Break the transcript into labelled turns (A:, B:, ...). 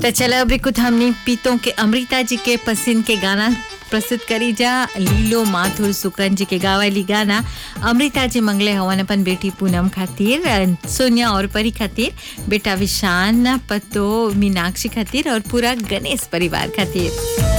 A: तो चलो अभी कुछ हमने पीतों के अमृता जी के पसंद के गाना प्रस्तुत करी जा। लीलो माथुर सुकन जी के गावाली गाना अमृता जी मंगले हवन अपन बेटी पूनम खातिर, सोनिया और परी खातिर, बेटा विशान, पतो मीनाक्षी खातिर और पूरा गणेश परिवार खातिर।